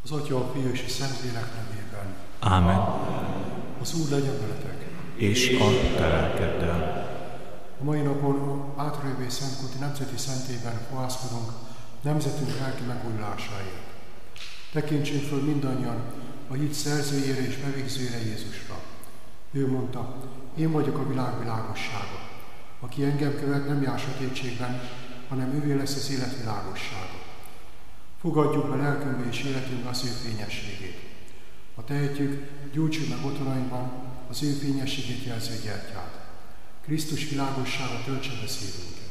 Az Atya, a Fiú és a Szentlélek nevében. Ámen. Az Úr legyen veletek. És a te lelkeddel. A mai napon a Bátorjövő Szentkúti Nemzeti Szentében fohászkodunk nemzetünk lelki megújulásáért. Tekintsünk föl mindannyian a hit szerzőjére és bevégzőjére, Jézusra. Ő mondta, én vagyok a világ világossága. Aki engem követ, nem jár sötétségben, hanem ővé lesz az élet világossága. Fogadjuk be lelkünkbe és életünkbe az ő fényességét. Ha tehetjük, gyújtsuk meg otthonainkban az ő fényességét jelző gyertyát. Krisztus világossága töltse be szívünket.